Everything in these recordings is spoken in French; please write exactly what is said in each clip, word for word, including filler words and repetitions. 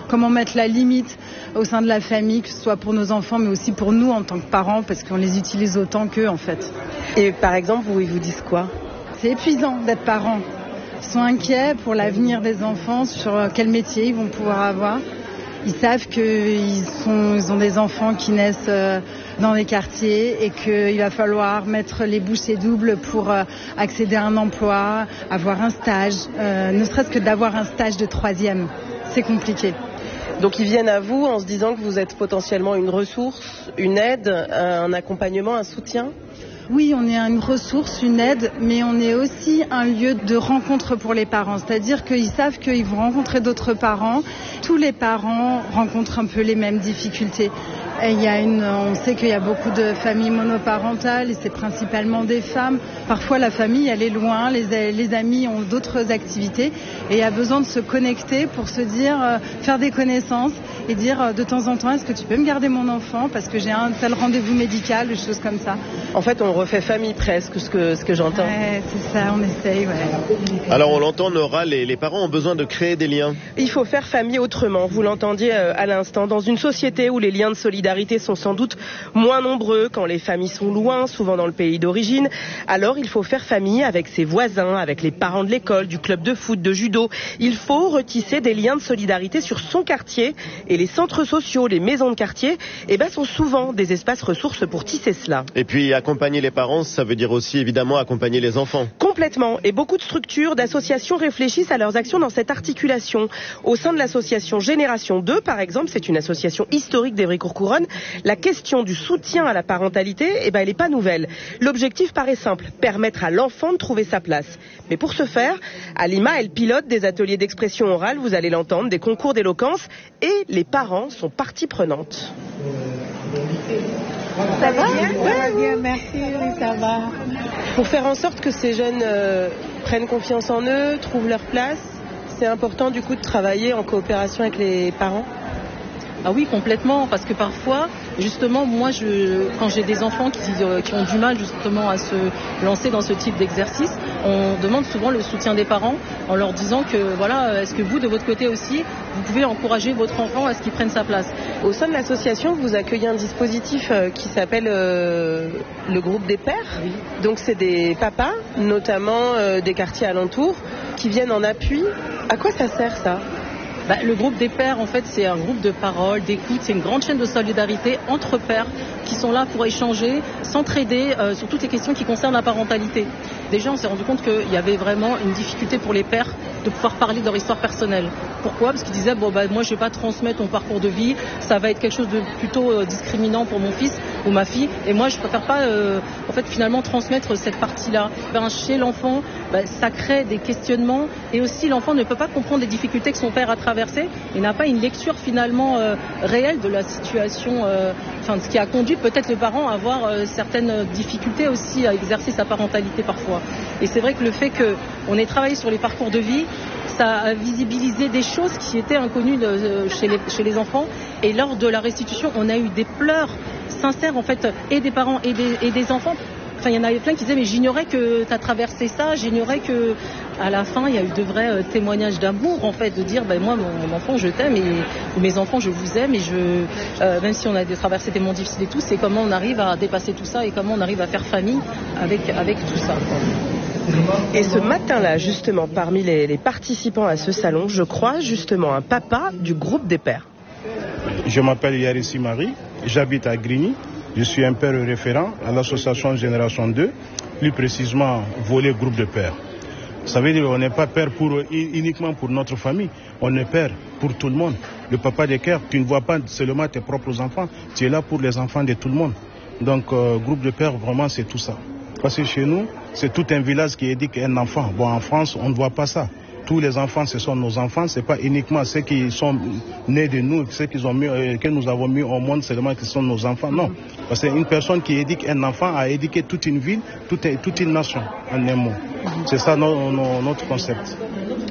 comment mettre la limite au sein de la famille, que ce soit pour nos enfants, mais aussi pour nous en tant que parents, parce qu'on les utilise autant qu'eux en fait. Et par exemple, vous, ils vous disent quoi ? C'est épuisant d'être parent. Ils sont inquiets pour l'avenir des enfants, sur quel métier ils vont pouvoir avoir. Ils savent qu'ils sont, ils ont des enfants qui naissent dans les quartiers et qu'il va falloir mettre les bouchées doubles pour accéder à un emploi, avoir un stage, euh, ne serait-ce que d'avoir un stage de troisième. C'est compliqué. Donc ils viennent à vous en se disant que vous êtes potentiellement une ressource, une aide, un accompagnement, un soutien ? Oui, on est une ressource, une aide, mais on est aussi un lieu de rencontre pour les parents. C'est-à-dire qu'ils savent qu'ils vont rencontrer d'autres parents. Tous les parents rencontrent un peu les mêmes difficultés. Et il y a une, on sait qu'il y a beaucoup de familles monoparentales et c'est principalement des femmes. Parfois la famille elle est loin, les, les amis ont d'autres activités et il y a besoin de se connecter pour se dire, euh, faire des connaissances et dire euh, de temps en temps est-ce que tu peux me garder mon enfant parce que j'ai un tel rendez-vous médical, des choses comme ça. En fait on refait famille presque, ce que, ce que j'entends. Ouais, c'est ça, on essaye, ouais. Alors on l'entend Nora, les, les parents ont besoin de créer des liens. Il faut faire famille autrement, vous l'entendiez euh, à l'instant, dans une société où les liens de solidarité sont sans doute moins nombreux quand les familles sont loin, souvent dans le pays d'origine. Alors il faut faire famille avec ses voisins, avec les parents de l'école, du club de foot, de judo. Il faut retisser des liens de solidarité sur son quartier et les centres sociaux, les maisons de quartier, eh ben, sont souvent des espaces ressources pour tisser cela. Et puis accompagner les parents, ça veut dire aussi évidemment accompagner les enfants. Complètement. Et beaucoup de structures, d'associations réfléchissent à leurs actions dans cette articulation. Au sein de l'association Génération deux, par exemple, c'est une association historique d'Évry-Courcouronnes, la question du soutien à la parentalité, eh ben, elle n'est pas nouvelle. L'objectif paraît simple, permettre à l'enfant de trouver sa place. Mais pour ce faire, Alima, elle pilote des ateliers d'expression orale, vous allez l'entendre, des concours d'éloquence, et les parents sont partie prenante. Ça va bien? Ça va bien, merci, oui, ça va. Pour faire en sorte que ces jeunes euh, prennent confiance en eux, trouvent leur place, c'est important du coup de travailler en coopération avec les parents? Ah oui, complètement, parce que parfois, justement, moi, je, quand j'ai des enfants qui, euh, qui ont du mal justement à se lancer dans ce type d'exercice, on demande souvent le soutien des parents en leur disant que, voilà, est-ce que vous, de votre côté aussi, vous pouvez encourager votre enfant à ce qu'il prenne sa place. Au sein de l'association, vous accueillez un dispositif euh, qui s'appelle euh, le groupe des pères. Oui. Donc c'est des papas, notamment euh, des quartiers alentours, qui viennent en appui. À quoi ça sert ça ? Bah, le groupe des pères, en fait, c'est un groupe de parole, d'écoute, c'est une grande chaîne de solidarité entre pères qui sont là pour échanger, s'entraider euh, sur toutes les questions qui concernent la parentalité. Déjà, on s'est rendu compte qu'il y avait vraiment une difficulté pour les pères de pouvoir parler de leur histoire personnelle. Pourquoi ? Parce qu'ils disaient, bon, bah, moi, je ne vais pas transmettre mon parcours de vie, ça va être quelque chose de plutôt euh, discriminant pour mon fils ou ma fille, et moi, je ne préfère pas, euh, en fait, finalement, transmettre cette partie-là. Ben, chez l'enfant, ben, ça crée des questionnements, et aussi, l'enfant ne peut pas comprendre les difficultés que son père a traversées, il n'a pas une lecture, finalement, euh, réelle de la situation, euh, enfin, ce qui a conduit peut-être le parent à avoir euh, certaines difficultés aussi à exercer sa parentalité parfois. Et c'est vrai que le fait qu'on ait travaillé sur les parcours de vie, ça a visibilisé des choses qui étaient inconnues de, euh, chez, les, chez les enfants. Et lors de la restitution, on a eu des pleurs sincères, en fait, et des parents et des, et des enfants. Enfin, il y en avait plein qui disaient, mais j'ignorais que tu as traversé ça, j'ignorais que... À la fin, il y a eu de vrais euh, témoignages d'amour, en fait, de dire, ben, moi, mon, mon enfant, je t'aime, et mes enfants, je vous aime, et je, euh, même si on a traversé des moments difficiles et tout, c'est comment on arrive à dépasser tout ça et comment on arrive à faire famille avec, avec tout ça. Et ce matin-là, justement, parmi les, les participants à ce salon, je crois justement un papa du groupe des pères. Je m'appelle Yarissi Marie, j'habite à Grigny, je suis un père référent à l'association Génération deux, plus précisément volet groupe de pères. Ça veut dire qu'on n'est pas père pour, uniquement pour notre famille, on est père pour tout le monde. Le papa des cœurs, tu ne vois pas seulement tes propres enfants, tu es là pour les enfants de tout le monde. Donc, euh, groupe de pères, vraiment, c'est tout ça. Parce que chez nous, c'est tout un village qui éduque un enfant. Bon, en France, on ne voit pas ça. Tous les enfants, ce sont nos enfants. Ce n'est pas uniquement ceux qui sont nés de nous, ceux qui ont mis, euh, que nous avons mis au monde seulement qui sont nos enfants. Non. Parce qu'une personne qui éduque un enfant a éduqué toute une ville, toute, toute une nation, en un mot. C'est ça no, no, notre concept.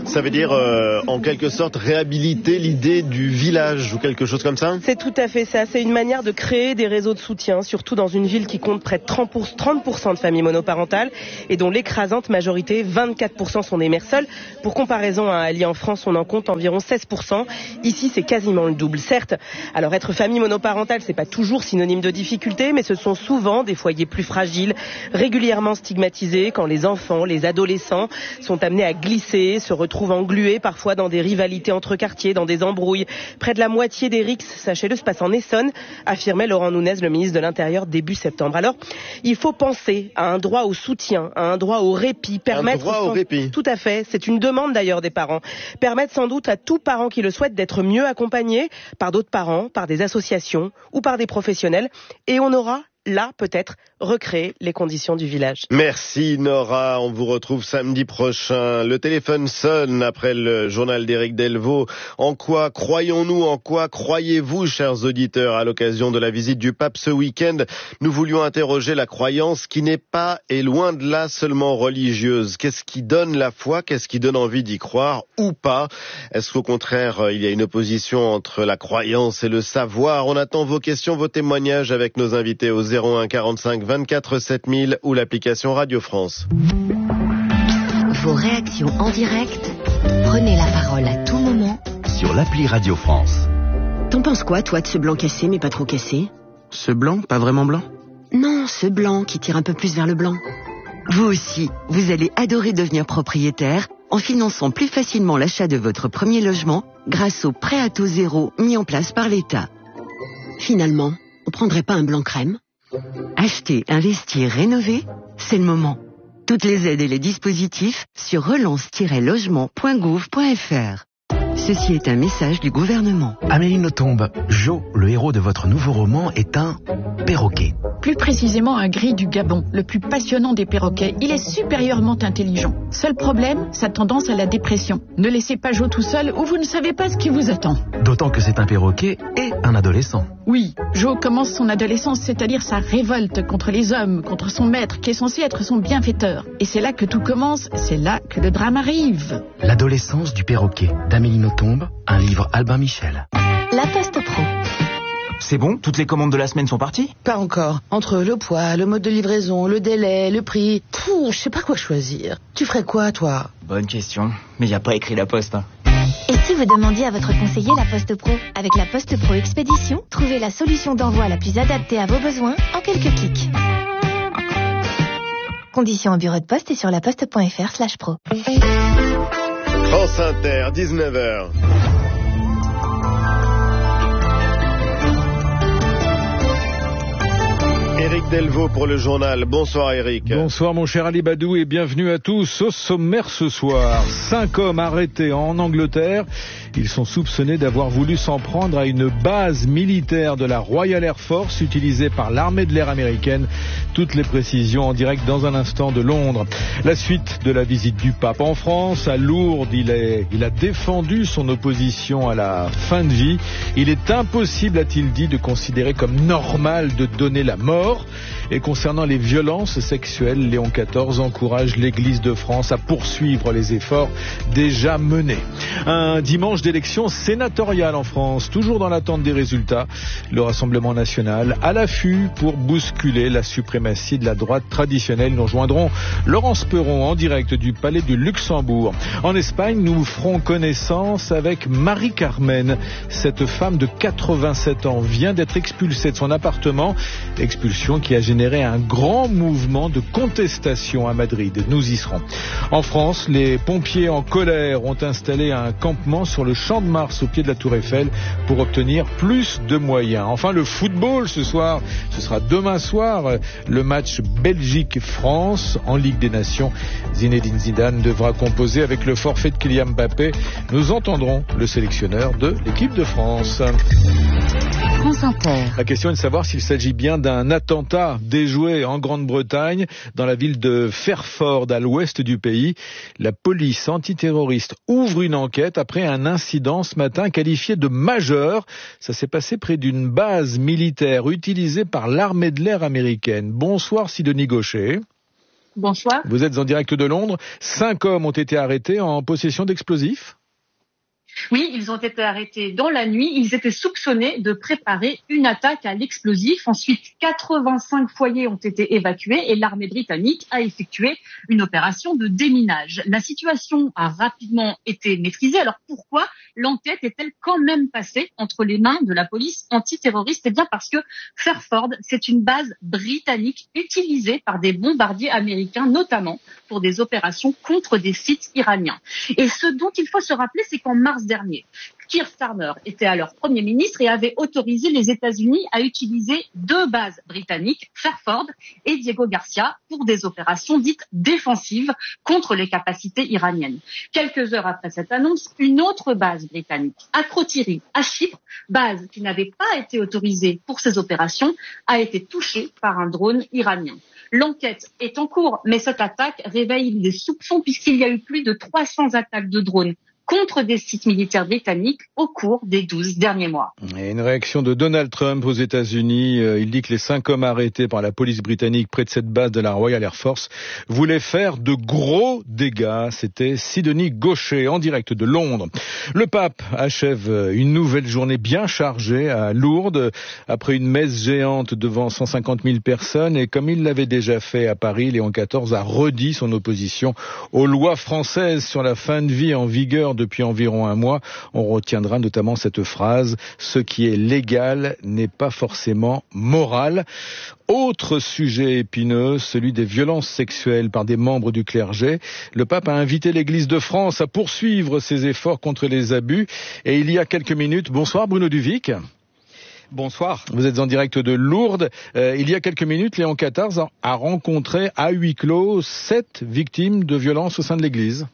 Ça veut dire, euh, en quelque sorte, réhabiliter l'idée du village ou quelque chose comme ça ? C'est tout à fait ça. C'est une manière de créer des réseaux de soutien, surtout dans une ville qui compte près de trente pour cent de familles monoparentales et dont l'écrasante majorité, vingt-quatre pour cent, sont des mères seules. Pour comparaison, à Ali, en France, on en compte environ seize pour cent. Ici, c'est quasiment le double. Certes, alors être famille monoparentale, c'est pas toujours synonyme de difficulté, mais ce sont souvent des foyers plus fragiles, régulièrement stigmatisés, quand les enfants, les adolescents sont amenés à glisser, se retrouvent englués parfois dans des rivalités entre quartiers, dans des embrouilles. Près de la moitié des R I C S, sachez-le, se passe en Essonne, affirmait Laurent Nunez, le ministre de l'Intérieur, début septembre. Alors, il faut penser à un droit au soutien, à un droit au répit. Permettre un droit au sans... répit. Tout à fait, c'est une demande d'ailleurs des parents. Permettre sans doute à tout parent qui le souhaite d'être mieux accompagné par d'autres parents, par des associations ou par des professionnels. Et on aura là, peut-être, recréer les conditions du village. Merci Nora, on vous retrouve samedi prochain. Le téléphone sonne après le journal d'Éric Delvaux. En quoi croyons-nous, en quoi croyez-vous, chers auditeurs, à l'occasion de la visite du pape ce week-end? Nous voulions interroger la croyance qui n'est pas et loin de là seulement religieuse. Qu'est-ce qui donne la foi? Qu'est-ce qui donne envie d'y croire ou pas? Est-ce qu'au contraire, il y a une opposition entre la croyance et le savoir? On attend vos questions, vos témoignages avec nos invités au zéro un quarante-cinq vingt-quatre sept mille ou l'application Radio France. Vos réactions en direct, prenez la parole à tout moment sur l'appli Radio France. T'en penses quoi, toi, de ce blanc cassé, mais pas trop cassé? Ce blanc, pas vraiment blanc? Non, ce blanc qui tire un peu plus vers le blanc. Vous aussi, vous allez adorer devenir propriétaire en finançant plus facilement l'achat de votre premier logement grâce au prêt à taux zéro mis en place par l'État. Finalement, on prendrait pas un blanc crème? Acheter, investir, rénover, c'est le moment. Toutes les aides et les dispositifs sur relance tiret logement point gouv point f r. Ceci est un message du gouvernement. Amélie Nothomb, Jo, le héros de votre nouveau roman, est un perroquet. Plus précisément un gris du Gabon, le plus passionnant des perroquets. Il est supérieurement intelligent. Seul problème, sa tendance à la dépression. Ne laissez pas Jo tout seul ou vous ne savez pas ce qui vous attend. D'autant que c'est un perroquet et un adolescent. Oui, Jo commence son adolescence, c'est-à-dire sa révolte contre les hommes, contre son maître qui est censé être son bienfaiteur. Et c'est là que tout commence, c'est là que le drame arrive. L'adolescence du perroquet, d'Amélie Nothomb, un livre Albin Michel. La Poste Pro. C'est bon? Toutes les commandes de la semaine sont parties? Pas encore. Entre le poids, le mode de livraison, le délai, le prix... Pouh, je sais pas quoi choisir. Tu ferais quoi, toi? Bonne question. Mais y a pas écrit la poste. Hein. Et si vous demandiez à votre conseiller la Poste Pro? Avec la Poste Pro Expédition, trouvez la solution d'envoi la plus adaptée à vos besoins en quelques clics. Conditions en bureau de poste et sur laposte point f r slash pro. France Inter, dix-neuf heures. Éric Delvaux pour le journal. Bonsoir Éric. Bonsoir mon cher Ali Badou et bienvenue à tous. Au sommaire ce soir, cinq hommes arrêtés en Angleterre. Ils sont soupçonnés d'avoir voulu s'en prendre à une base militaire de la Royal Air Force utilisée par l'armée de l'air américaine. Toutes les précisions en direct dans un instant de Londres. La suite de la visite du pape en France. À Lourdes, il, est, il a défendu son opposition à la fin de vie. Il est impossible, a-t-il dit, de considérer comme normal de donner la mort. Et concernant les violences sexuelles, Léon quatorze encourage l'Église de France à poursuivre les efforts déjà menés. Un dimanche d'élection sénatoriale en France, toujours dans l'attente des résultats. Le Rassemblement national à l'affût pour bousculer la suprématie de la droite traditionnelle. Nous rejoindrons Laurence Perron en direct du Palais du Luxembourg. En Espagne, nous ferons connaissance avec Marie-Carmen. Cette femme de quatre-vingt-sept ans vient d'être expulsée de son appartement. Expulsion qui a généré un grand mouvement de contestation à Madrid. Nous y serons. En France, les pompiers en colère ont installé un campement sur le Champ de Mars au pied de la Tour Eiffel pour obtenir plus de moyens. Enfin, le football ce soir, ce sera demain soir, le match Belgique-France en Ligue des Nations. Zinedine Zidane devra composer avec le forfait de Kylian Mbappé. Nous entendrons le sélectionneur de l'équipe de France. France Inter. La question est de savoir s'il s'agit bien d'un attentat déjoué en Grande-Bretagne, dans la ville de Fairford, à l'ouest du pays. La police antiterroriste ouvre une enquête après un incident ce matin qualifié de majeur. Ça s'est passé près d'une base militaire utilisée par l'armée de l'air américaine. Bonsoir Sidonie Gaucher. Bonsoir. Vous êtes en direct de Londres. Cinq hommes ont été arrêtés en possession d'explosifs. Oui, ils ont été arrêtés dans la nuit. Ils étaient soupçonnés de préparer une attaque à l'explosif. Ensuite, quatre-vingt-cinq foyers ont été évacués et l'armée britannique a effectué une opération de déminage. La situation a rapidement été maîtrisée. Alors pourquoi l'enquête est-elle quand même passée entre les mains de la police antiterroriste? Eh bien parce que Fairford, c'est une base britannique utilisée par des bombardiers américains, notamment pour des opérations contre des sites iraniens. Et ce dont il faut se rappeler, c'est qu'en mars dernier, Keir Starmer était alors Premier ministre et avait autorisé les États-Unis à utiliser deux bases britanniques, Fairford et Diego Garcia, pour des opérations dites défensives contre les capacités iraniennes. Quelques heures après cette annonce, une autre base britannique, Akrotiri, à Chypre, base qui n'avait pas été autorisée pour ces opérations, a été touchée par un drone iranien. L'enquête est en cours, mais cette attaque réveille les soupçons puisqu'il y a eu plus de trois cents attaques de drones contre des sites militaires britanniques au cours des douze derniers mois. Et une réaction de Donald Trump aux États-Unis. Il dit que les cinq hommes arrêtés par la police britannique près de cette base de la Royal Air Force voulaient faire de gros dégâts. C'était Sidonie Gaucher en direct de Londres. Le pape achève une nouvelle journée bien chargée à Lourdes après une messe géante devant cent cinquante mille personnes. Et comme il l'avait déjà fait à Paris, Léon quatorze a redit son opposition aux lois françaises sur la fin de vie en vigueur depuis environ un mois. On retiendra notamment cette phrase: ce qui est légal n'est pas forcément moral. Autre sujet épineux, celui des violences sexuelles par des membres du clergé. Le pape a invité l'Église de France à poursuivre ses efforts contre les abus. Et il y a quelques minutes, bonsoir Bruno Duvic. Bonsoir. Vous êtes en direct de Lourdes. Euh, il y a quelques minutes, Léon quatorze a rencontré à huis clos sept victimes de violences au sein de l'Église.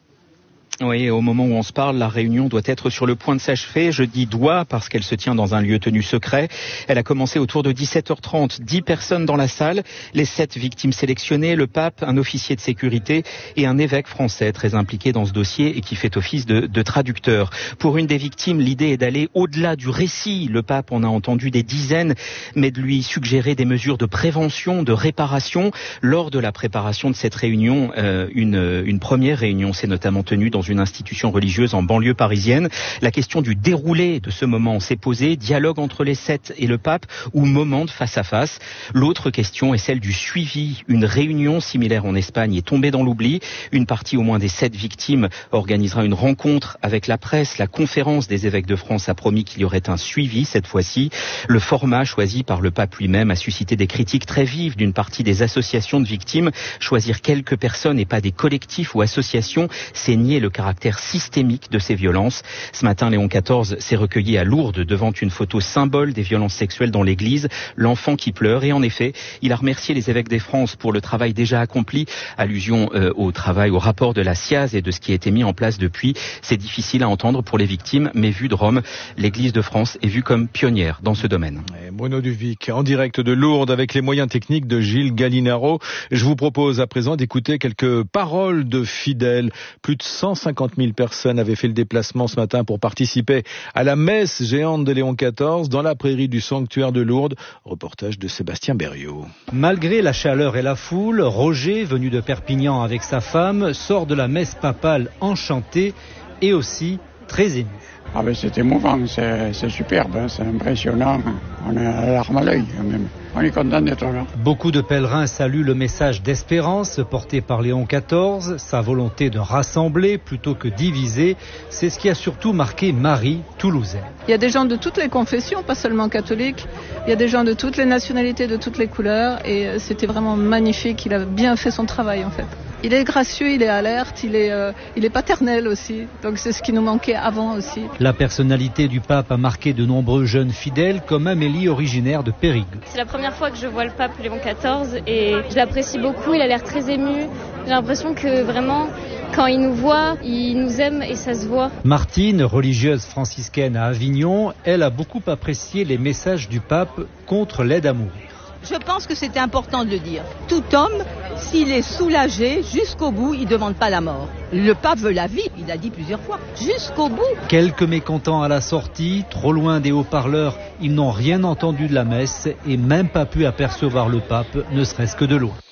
Oui, au moment où on se parle, la réunion doit être sur le point de s'achever. Je dis doit parce qu'elle se tient dans un lieu tenu secret. Elle a commencé autour de dix-sept heures trente. Dix personnes dans la salle, les sept victimes sélectionnées, le pape, un officier de sécurité et un évêque français très impliqué dans ce dossier et qui fait office de, de traducteur. Pour une des victimes, l'idée est d'aller au-delà du récit. Le pape en a entendu des dizaines, mais de lui suggérer des mesures de prévention, de réparation. Lors de la préparation de cette réunion, euh, une, une première réunion s'est notamment tenue dans une institution religieuse en banlieue parisienne. La question du déroulé de ce moment s'est posée. Dialogue entre les sept et le pape ou moment de face à face. L'autre question est celle du suivi. Une réunion similaire en Espagne est tombée dans l'oubli. Une partie au moins des sept victimes organisera une rencontre avec la presse. La conférence des évêques de France a promis qu'il y aurait un suivi cette fois-ci. Le format choisi par le pape lui-même a suscité des critiques très vives d'une partie des associations de victimes. Choisir quelques personnes et pas des collectifs ou associations, c'est nier le caractère systémique de ces violences. Ce matin, Léon quatorze s'est recueilli à Lourdes devant une photo symbole des violences sexuelles dans l'église, l'enfant qui pleure. Et en effet, il a remercié les évêques des France pour le travail déjà accompli. Allusion euh, au travail, au rapport de la C I A Z et de ce qui a été mis en place depuis. C'est difficile à entendre pour les victimes, mais vu de Rome, l'église de France est vue comme pionnière dans ce domaine. Et Bruno Duvic, en direct de Lourdes avec les moyens techniques de Gilles Gallinaro. Je vous propose à présent d'écouter quelques paroles de fidèles. Plus de cent cinquante mille personnes avaient fait le déplacement ce matin pour participer à la messe géante de Léon quatorze dans la prairie du sanctuaire de Lourdes. Reportage de Sébastien Berriot. Malgré la chaleur et la foule, Roger, venu de Perpignan avec sa femme, sort de la messe papale enchanté et aussi très ému. Ah ben c'est émouvant, c'est, c'est superbe, hein, c'est impressionnant. On a la larme à l'œil même. On est content d'être là. Beaucoup de pèlerins saluent le message d'espérance porté par Léon quatorze, sa volonté de rassembler plutôt que diviser. C'est ce qui a surtout marqué Marie, toulousaine. Il y a des gens de toutes les confessions, pas seulement catholiques. Il y a des gens de toutes les nationalités, de toutes les couleurs. Et c'était vraiment magnifique. Il a bien fait son travail en fait. Il est gracieux, il est alerte, il est, euh, il est paternel aussi. Donc c'est ce qui nous manquait avant aussi. La personnalité du pape a marqué de nombreux jeunes fidèles comme Amélie, originaire de Périgueux. C'est la première fois que je vois le pape Léon quatorze et je l'apprécie beaucoup. Il a l'air très ému. J'ai l'impression que vraiment, quand il nous voit, il nous aime et ça se voit. Martine, religieuse franciscaine à Avignon, elle a beaucoup apprécié les messages du pape contre l'aide à mourir. Je pense que c'était important de le dire. Tout homme, s'il est soulagé jusqu'au bout, il ne demande pas la mort. Le pape veut la vie, il l'a dit plusieurs fois, jusqu'au bout. Quelques mécontents à la sortie, trop loin des haut-parleurs, ils n'ont rien entendu de la messe et même pas pu apercevoir le pape, ne serait-ce que de loin.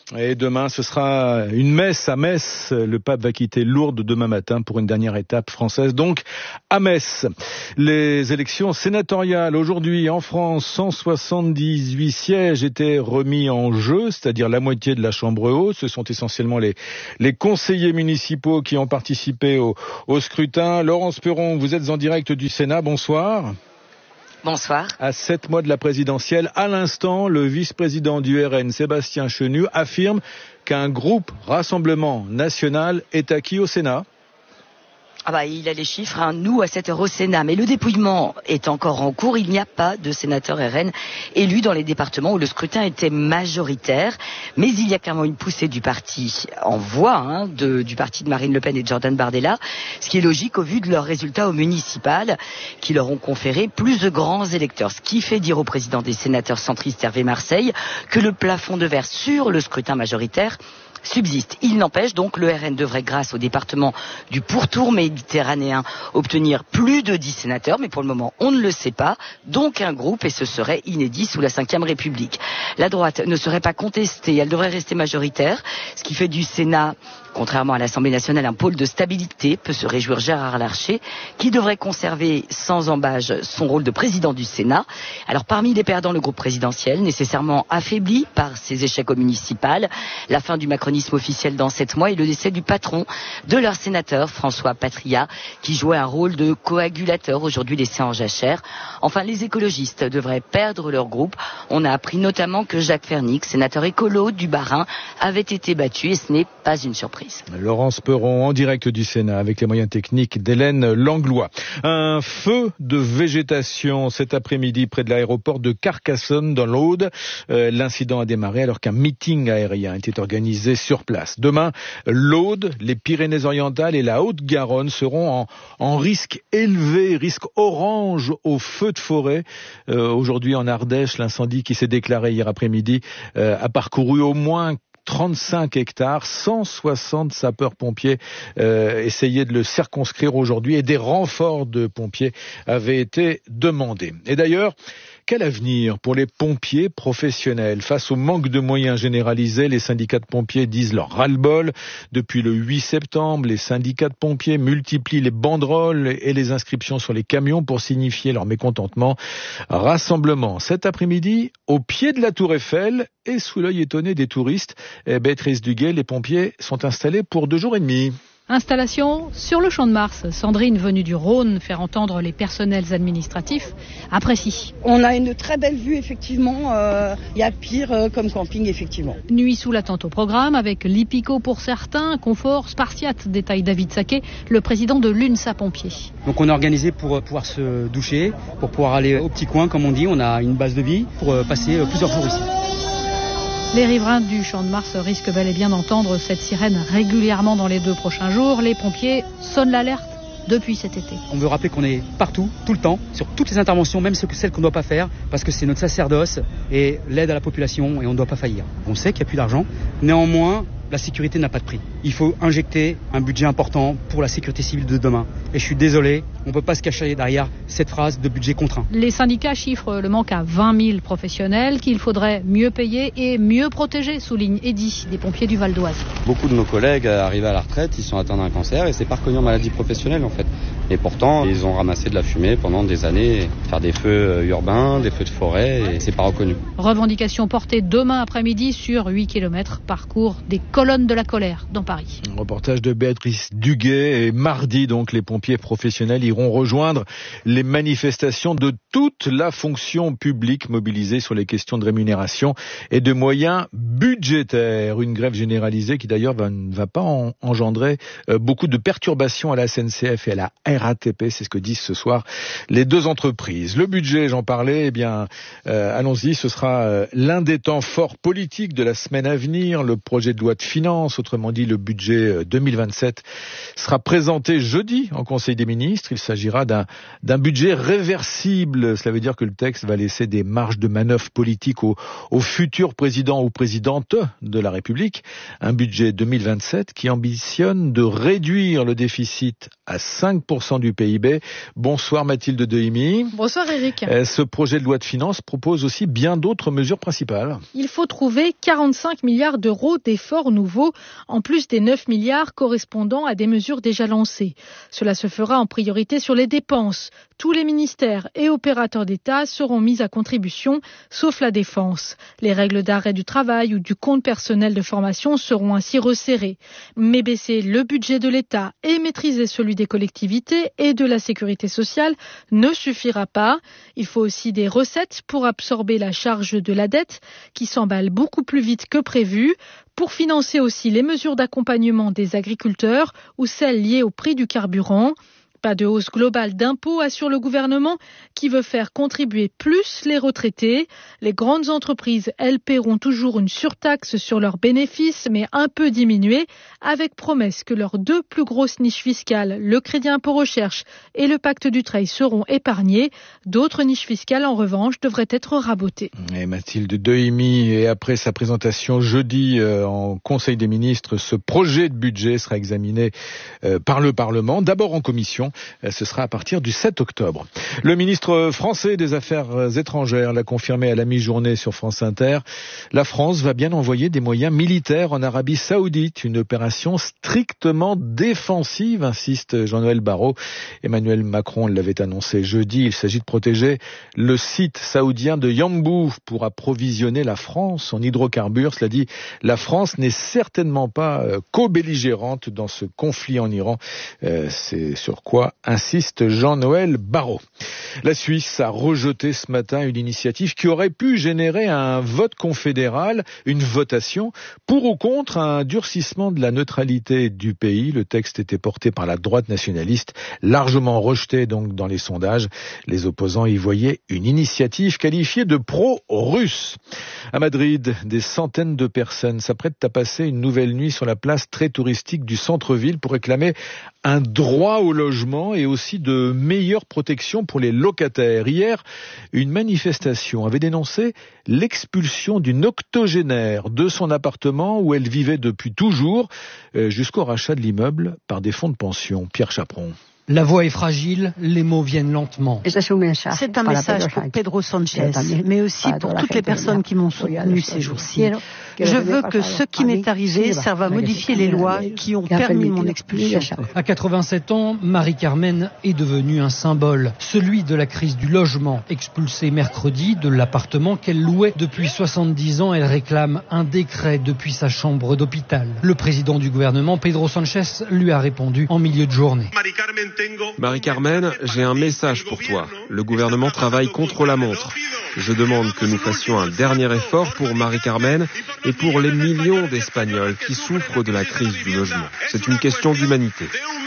Et demain, ce sera une messe à Metz. Le pape va quitter Lourdes demain matin pour une dernière étape française, donc à Metz. Les élections sénatoriales aujourd'hui en France, cent soixante-dix-huit sièges étaient remis en jeu, c'est-à-dire la moitié de la Chambre haute. Ce sont essentiellement les, les conseillers municipaux qui ont participé au, au scrutin. Laurence Perron, vous êtes en direct du Sénat, bonsoir. Bonsoir. À sept mois de la présidentielle, à l'instant, le vice-président du R N, Sébastien Chenu, affirme qu'un groupe Rassemblement National est acquis au Sénat. Ah bah, il a les chiffres, hein. Nous à sept heures au Sénat, mais le dépouillement est encore en cours. Il n'y a pas de sénateur R N élu dans les départements où le scrutin était majoritaire, mais il y a clairement une poussée du parti en voix, hein, de, du parti de Marine Le Pen et de Jordan Bardella, ce qui est logique au vu de leurs résultats au municipal, qui leur ont conféré plus de grands électeurs, ce qui fait dire au président des sénateurs centristes Hervé Marseille que le plafond de verre sur le scrutin majoritaire subsiste. Il n'empêche donc, le R N devrait, grâce au département du pourtour méditerranéen, obtenir plus de dix sénateurs, mais pour le moment, on ne le sait pas. Donc un groupe, et ce serait inédit sous la cinquième République. La droite ne serait pas contestée, elle devrait rester majoritaire, ce qui fait du Sénat, contrairement à l'Assemblée nationale, un pôle de stabilité, peut se réjouir Gérard Larcher, qui devrait conserver sans embâche son rôle de président du Sénat. Alors parmi les perdants, le groupe présidentiel, nécessairement affaibli par ses échecs au municipal, la fin du macronisme officiel dans sept mois et le décès du patron de leur sénateur, François Patria, qui jouait un rôle de coagulateur, aujourd'hui laissé en jachère. Enfin, les écologistes devraient perdre leur groupe. On a appris notamment que Jacques Fernic, sénateur écolo du Bas-Rhin, avait été battu, et ce n'est pas une surprise. Laurence Perron en direct du Sénat avec les moyens techniques d'Hélène Langlois. Un feu de végétation cet après-midi près de l'aéroport de Carcassonne dans l'Aude. Euh, l'incident a démarré alors qu'un meeting aérien était organisé sur place. Demain, l'Aude, les Pyrénées-Orientales et la Haute-Garonne seront en, en risque élevé, risque orange au feu de forêt. Euh, aujourd'hui en Ardèche, l'incendie qui s'est déclaré hier après-midi euh, a parcouru au moins trente-cinq hectares, cent soixante sapeurs-pompiers euh, essayaient de le circonscrire aujourd'hui et des renforts de pompiers avaient été demandés. Et d'ailleurs, quel avenir pour les pompiers professionnels? Face au manque de moyens généralisés, les syndicats de pompiers disent leur ras-le-bol. Depuis le huit septembre, les syndicats de pompiers multiplient les banderoles et les inscriptions sur les camions pour signifier leur mécontentement. Rassemblement cet après-midi au pied de la Tour Eiffel et sous l'œil étonné des touristes. Béatrice Duguay, les pompiers sont installés pour deux jours et demi. Installation sur le Champ de Mars. Sandrine, venue du Rhône, faire entendre les personnels administratifs, apprécie. On a une très belle vue, effectivement. Il euh, y a pire euh, comme camping, effectivement. Nuit sous la tente au programme, avec l'Hippico pour certains, confort spartiate, détaille David Saquet, le président de l'UNSA Pompiers. Donc on est organisé pour pouvoir se doucher, pour pouvoir aller au petit coin, comme on dit. On a une base de vie pour passer plusieurs jours ici. Les riverains du Champ de Mars risquent bel et bien d'entendre cette sirène régulièrement dans les deux prochains jours. Les pompiers sonnent l'alerte depuis cet été. On veut rappeler qu'on est partout, tout le temps, sur toutes les interventions, même celles qu'on ne doit pas faire, parce que c'est notre sacerdoce et l'aide à la population et on ne doit pas faillir. On sait qu'il n'y a plus d'argent, néanmoins, la sécurité n'a pas de prix. Il faut injecter un budget important pour la sécurité civile de demain. Et je suis désolé, on ne peut pas se cacher derrière cette phrase de budget contraint. Les syndicats chiffrent le manque à vingt mille professionnels qu'il faudrait mieux payer et mieux protéger, souligne Eddy, des pompiers du Val d'Oise. Beaucoup de nos collègues arrivés à la retraite, ils sont atteints d'un cancer et c'est pas reconnu en maladie professionnelle en fait. Et pourtant, ils ont ramassé de la fumée pendant des années, faire des feux urbains, des feux de forêt, et c'est pas reconnu. Revendication portée demain après-midi sur huit kilomètres, parcours des colonnes de la colère dans Paris. Un reportage de Béatrice Duguay. Et mardi, donc, les pompiers professionnels iront rejoindre les manifestations de toute la fonction publique mobilisée sur les questions de rémunération et de moyens budgétaires. Une grève généralisée qui d'ailleurs va, ne va pas en, engendrer euh, beaucoup de perturbations à la S N C F et à la R A T P, c'est ce que disent ce soir les deux entreprises. Le budget, j'en parlais, eh bien, euh, allons-y, ce sera euh, l'un des temps forts politiques de la semaine à venir. Le projet de loi de finances, autrement dit le budget deux mille vingt-sept, sera présenté jeudi en Conseil des ministres. Il s'agira d'un, d'un budget réversible. Cela veut dire que le texte va laisser des marges de manœuvre politiques au, au futur président ou présidente de la République. Un budget deux mille vingt-sept qui ambitionne de réduire le déficit à cinq pour cent du P I B. Bonsoir Mathilde Dehimi. Bonsoir Eric. Ce projet de loi de finances propose aussi bien d'autres mesures principales. Il faut trouver quarante-cinq milliards d'euros d'efforts nouveaux, en plus des neuf milliards correspondant à des mesures déjà lancées. Cela se fera en priorité sur les dépenses. Tous les ministères et opérateurs d'État seront mis à contribution, sauf la défense. Les règles d'arrêt du travail ou du compte personnel de formation seront ainsi resserrées. Mais baisser le budget de l'État et maîtriser celui des collectivités et de la sécurité sociale ne suffira pas. Il faut aussi des recettes pour absorber la charge de la dette qui s'emballe beaucoup plus vite que prévu, pour financer aussi les mesures d'accompagnement des agriculteurs ou celles liées au prix du carburant. Pas de hausse globale d'impôts, assure le gouvernement, qui veut faire contribuer plus les retraités. Les grandes entreprises, elles, paieront toujours une surtaxe sur leurs bénéfices, mais un peu diminuée, avec promesse que leurs deux plus grosses niches fiscales, le crédit impôt recherche et le pacte Dutreil, seront épargnées. D'autres niches fiscales, en revanche, devraient être rabotées. Et Mathilde Dehimi, et après sa présentation jeudi euh, en Conseil des ministres, ce projet de budget sera examiné euh, par le Parlement, d'abord en commission. Ce sera à partir du sept octobre. Le ministre français des Affaires étrangères l'a confirmé à la mi-journée sur France Inter. La France va bien envoyer des moyens militaires en Arabie Saoudite, une opération strictement défensive, insiste Jean-Noël Barrot. Emmanuel Macron l'avait annoncé jeudi. Il s'agit de protéger le site saoudien de Yanbu pour approvisionner la France en hydrocarbures. Cela dit, la France n'est certainement pas co-belligérante dans ce conflit en Iran. Euh, c'est sur quoi insiste Jean-Noël Barrot. La Suisse a rejeté ce matin une initiative qui aurait pu générer un vote confédéral, une votation pour ou contre un durcissement de la neutralité du pays. Le texte était porté par la droite nationaliste, largement rejeté donc dans les sondages. Les opposants y voyaient une initiative qualifiée de pro-russe. À Madrid, des centaines de personnes s'apprêtent à passer une nouvelle nuit sur la place très touristique du centre-ville pour réclamer un droit au logement et aussi de meilleures protections pour les locataires. Hier, une manifestation avait dénoncé l'expulsion d'une octogénaire de son appartement où elle vivait depuis toujours, jusqu'au rachat de l'immeuble par des fonds de pension. Pierre Chaperon. La voix est fragile, les mots viennent lentement. C'est un message pour Pedro Sanchez, mais aussi pour toutes les personnes qui m'ont soutenu ces jours-ci. Je veux que ce qui m'est arrivé serve à modifier les lois qui ont permis mon expulsion. À quatre-vingt-sept ans, Marie-Carmen est devenue un symbole, celui de la crise du logement. Expulsée mercredi de l'appartement qu'elle louait depuis soixante-dix ans, elle réclame un décret depuis sa chambre d'hôpital. Le président du gouvernement, Pedro Sanchez, lui a répondu en milieu de journée. Marie-Carmen, j'ai un message pour toi. Le gouvernement travaille contre la montre. Je demande que nous fassions un dernier effort pour Marie-Carmen et pour les millions d'Espagnols qui souffrent de la crise du logement. C'est une question d'humanité.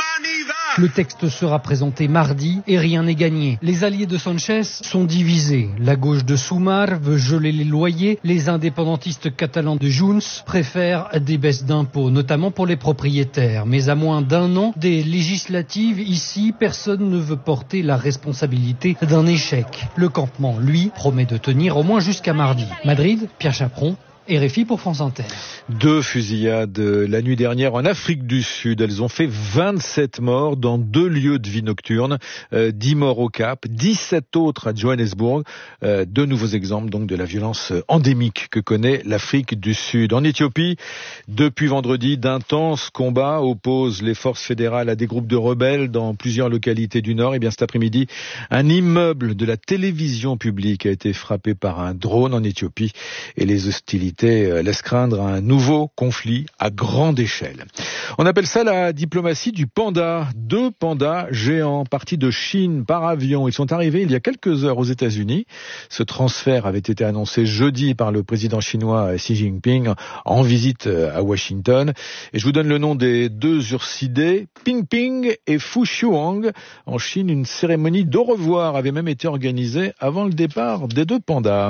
Le texte sera présenté mardi et rien n'est gagné. Les alliés de Sanchez sont divisés. La gauche de Sumar veut geler les loyers. Les indépendantistes catalans de Junts préfèrent des baisses d'impôts, notamment pour les propriétaires. Mais à moins d'un an des législatives, ici, personne ne veut porter la responsabilité d'un échec. Le campement, lui, promet de tenir au moins jusqu'à mardi. Madrid, Pierre Chaperon, R F I pour France Inter. Deux fusillades la nuit dernière en Afrique du Sud. Elles ont fait vingt-sept morts dans deux lieux de vie nocturne. Euh, dix morts au Cap, dix-sept autres à Johannesburg. Euh, deux nouveaux exemples donc de la violence endémique que connaît l'Afrique du Sud. En Éthiopie, depuis vendredi, d'intenses combats opposent les forces fédérales à des groupes de rebelles dans plusieurs localités du Nord. Et bien cet après-midi, un immeuble de la télévision publique a été frappé par un drone en Éthiopie et les hostilités laisse craindre un nouveau conflit à grande échelle. On appelle ça la diplomatie du panda. Deux pandas géants partis de Chine par avion. Ils sont arrivés il y a quelques heures aux États-Unis. Ce transfert avait été annoncé jeudi par le président chinois Xi Jinping en visite à Washington. Et je vous donne le nom des deux ursidés, Ping Ping et Fu Shuang. En Chine, une cérémonie d'au revoir avait même été organisée avant le départ des deux pandas.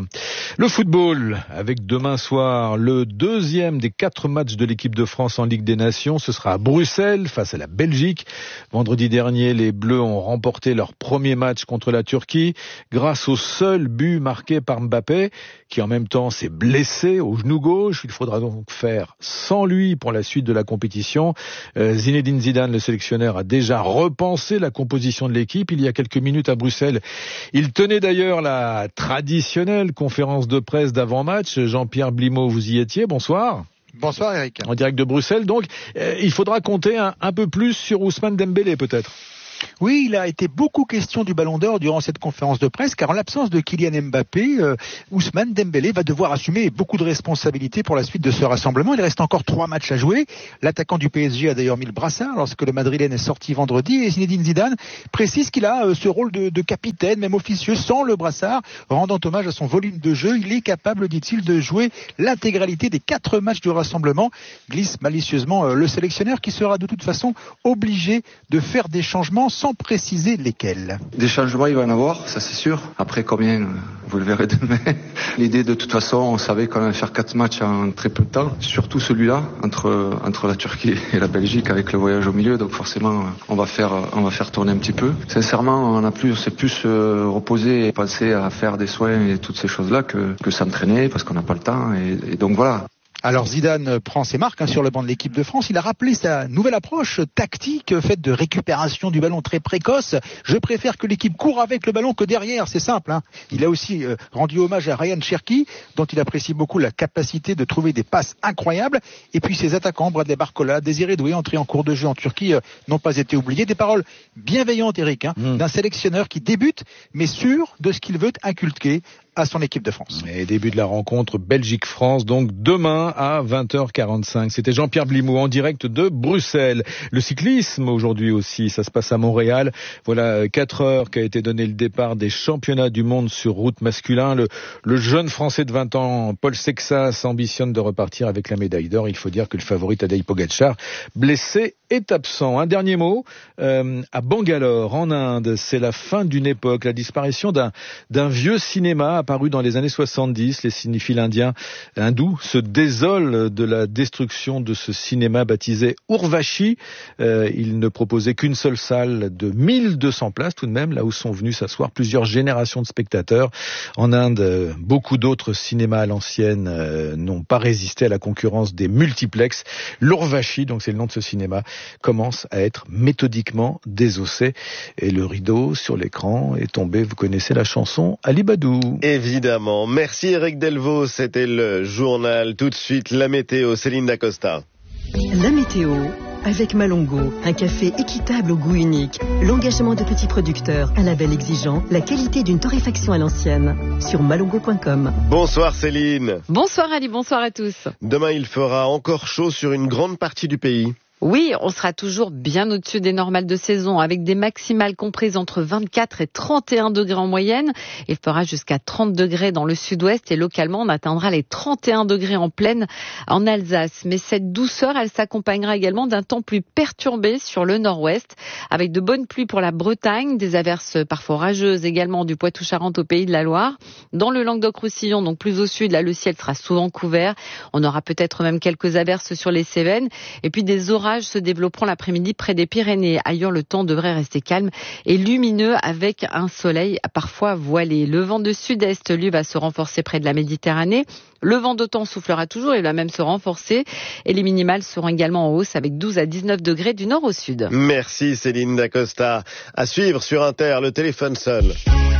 Le football, avec demain soir le deuxième des quatre matchs de l'équipe de France en Ligue des Nations. Ce sera à Bruxelles face à la Belgique. Vendredi dernier, les Bleus ont remporté leur premier match contre la Turquie grâce au seul but marqué par Mbappé, qui en même temps s'est blessé au genou gauche. Il faudra donc faire sans lui pour la suite de la compétition. Euh, Zinedine Zidane, le sélectionneur, a déjà repensé la composition de l'équipe il y a quelques minutes à Bruxelles. Il tenait d'ailleurs la traditionnelle conférence de presse d'avant-match. Jean-Pierre Blimaud, vous y étiez, bonsoir. Bonsoir Eric. En direct de Bruxelles, donc euh, il faudra compter un, un peu plus sur Ousmane Dembélé peut-être. Oui, il a été beaucoup question du Ballon d'Or durant cette conférence de presse, car en l'absence de Kylian Mbappé, euh, Ousmane Dembélé va devoir assumer beaucoup de responsabilités pour la suite de ce rassemblement. Il reste encore trois matchs à jouer. L'attaquant du P S G a d'ailleurs mis le brassard lorsque le Madrilène est sorti vendredi, et Zinedine Zidane précise qu'il a euh, ce rôle de, de capitaine, même officieux, sans le brassard, rendant hommage à son volume de jeu. Il est capable, dit-il, de jouer l'intégralité des quatre matchs du rassemblement, glisse malicieusement euh, le sélectionneur, qui sera de toute façon obligé de faire des changements sans préciser lesquels. Des changements, il va y en avoir, ça c'est sûr. Après combien, vous le verrez demain. L'idée de toute façon, on savait qu'on allait faire quatre matchs en très peu de temps, surtout celui-là, entre, entre la Turquie et la Belgique, avec le voyage au milieu, donc forcément on va faire, on va faire tourner un petit peu. Sincèrement, on a plus, on s'est plus euh, reposé et pensé à faire des soins et toutes ces choses-là que, que s'entraîner, parce qu'on n'a pas le temps, et, et donc voilà. Alors Zidane prend ses marques hein, sur le banc de l'équipe de France. Il a rappelé sa nouvelle approche tactique faite de récupération du ballon très précoce. Je préfère que l'équipe court avec le ballon que derrière, c'est simple. Hein. Il a aussi euh, rendu hommage à Ryan Cherki, dont il apprécie beaucoup la capacité de trouver des passes incroyables. Et puis ses attaquants, Bradley Barcola, Désiré Doué, entrés en cours de jeu en Turquie, euh, n'ont pas été oubliés. Des paroles bienveillantes, Eric, hein, mmh. d'un sélectionneur qui débute, mais sûr de ce qu'il veut inculquer à son équipe de France. Et début de la rencontre Belgique-France, donc demain à vingt heures quarante-cinq. C'était Jean-Pierre Blimaud en direct de Bruxelles. Le cyclisme aujourd'hui aussi, ça se passe à Montréal. Voilà quatre heures qu'a été donné le départ des championnats du monde sur route masculin. Le, le jeune Français de vingt ans, Paul Sexas, ambitionne de repartir avec la médaille d'or. Il faut dire que le favori Tadej Pogačar, blessé, est absent. Un dernier mot, euh, à Bangalore, en Inde, c'est la fin d'une époque, la disparition d'un, d'un vieux cinéma apparu dans les années soixante-dix. Les cinéphiles indiens hindous se désolent de la destruction de ce cinéma baptisé Urvashi. Euh, il ne proposait qu'une seule salle de mille deux cents places tout de même, là où sont venus s'asseoir plusieurs générations de spectateurs. En Inde, beaucoup d'autres cinémas à l'ancienne euh, n'ont pas résisté à la concurrence des multiplexes. L'Urvashi, donc c'est le nom de ce cinéma, commence à être méthodiquement désossé. Et le rideau sur l'écran est tombé, vous connaissez la chanson, Ali Badou. Évidemment. Merci Eric Delvaux, c'était le journal. Tout de suite, la météo, Céline Dacosta. La météo avec Malongo, un café équitable au goût unique, l'engagement de petits producteurs, un label exigeant, la qualité d'une torréfaction à l'ancienne. Sur malongo point com. Bonsoir Céline. Bonsoir Ali, bonsoir à tous. Demain, il fera encore chaud sur une grande partie du pays. Oui, on sera toujours bien au-dessus des normales de saison, avec des maximales comprises entre vingt-quatre et trente et un degrés en moyenne. Il fera jusqu'à trente degrés dans le sud-ouest et localement on atteindra les trente et un degrés en plaine en Alsace. Mais cette douceur, elle s'accompagnera également d'un temps plus perturbé sur le nord-ouest, avec de bonnes pluies pour la Bretagne, des averses parfois orageuses également du Poitou-Charentes au Pays de la Loire. Dans le Languedoc-Roussillon, donc plus au sud, là le ciel sera souvent couvert. On aura peut-être même quelques averses sur les Cévennes et puis des orages se développeront l'après-midi près des Pyrénées. Ailleurs, le temps devrait rester calme et lumineux avec un soleil parfois voilé. Le vent de sud-est, lui, va se renforcer près de la Méditerranée. Le vent d'OTAN soufflera toujours, il va même se renforcer. Et les minimales seront également en hausse avec douze à dix-neuf degrés du nord au sud. Merci Céline Dacosta. À suivre sur Inter, le téléphone sonne.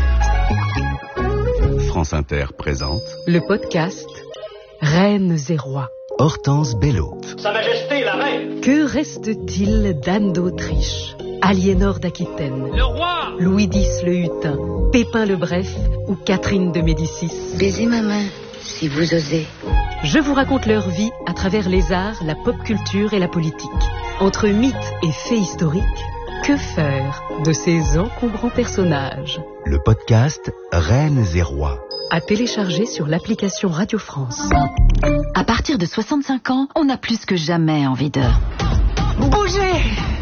France Inter présente le podcast Reines et Rois. Hortense Bello. Sa Majesté la Reine. Que reste-t-il d'Anne d'Autriche, Aliénor d'Aquitaine, le roi, Louis X le Hutin, Pépin le Bref ou Catherine de Médicis? Baisez ma main, si vous osez. Je vous raconte leur vie à travers les arts, la pop culture et la politique. Entre mythes et faits historiques, que faire de ces encombrants personnages? Le podcast Reines et Rois. À télécharger sur l'application Radio France. À partir de soixante-cinq ans, on a plus que jamais envie de bouger.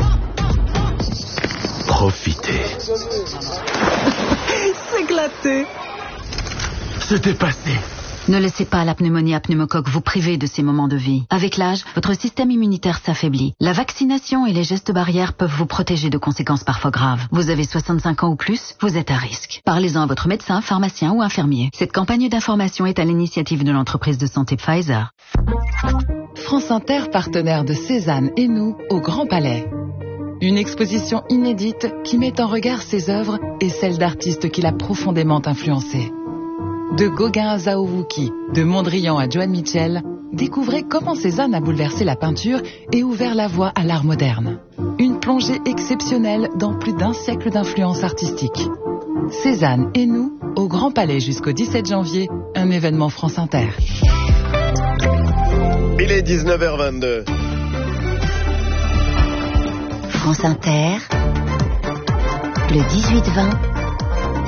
Profiter. S'éclater. Se dépasser. Ne laissez pas la pneumonie à pneumocoque vous priver de ces moments de vie. Avec l'âge, votre système immunitaire s'affaiblit. La vaccination et les gestes barrières peuvent vous protéger de conséquences parfois graves. Vous avez soixante-cinq ans ou plus, vous êtes à risque. Parlez-en à votre médecin, pharmacien ou infirmier. Cette campagne d'information est à l'initiative de l'entreprise de santé Pfizer. France Inter, partenaire de Cézanne et nous, au Grand Palais. Une exposition inédite qui met en regard ses œuvres et celles d'artistes qui l'a profondément influencé. De Gauguin à Zhao Wuki, de Mondrian à Joan Mitchell, découvrez comment Cézanne a bouleversé la peinture et ouvert la voie à l'art moderne. Une plongée exceptionnelle dans plus d'un siècle d'influence artistique. Cézanne et nous, au Grand Palais jusqu'au dix-sept janvier, un événement France Inter. Il est dix-neuf heures vingt-deux. France Inter, le dix-huit vingt.